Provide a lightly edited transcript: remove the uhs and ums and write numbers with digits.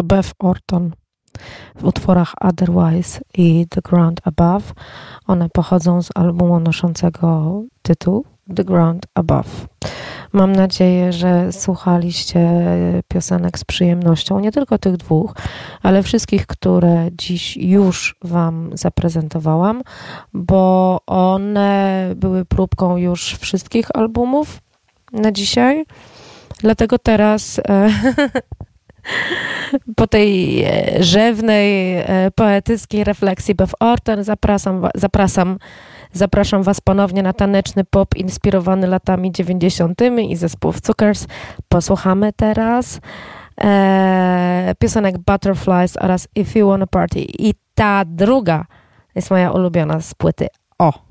to Beth Orton w utworach Otherwise i The Ground Above. One pochodzą z albumu noszącego tytuł The Ground Above. Mam nadzieję, że słuchaliście piosenek z przyjemnością, nie tylko tych dwóch, ale wszystkich, które dziś już Wam zaprezentowałam, bo one były próbką już wszystkich albumów na dzisiaj. Dlatego teraz po tej rzewnej, poetyckiej refleksji Beth Orton zapraszam Was ponownie na taneczny pop inspirowany latami 90. i zespołów Cukkers. Posłuchamy teraz piosenek Butterflies oraz If You Wanna Party. I ta druga jest moja ulubiona z płyty O.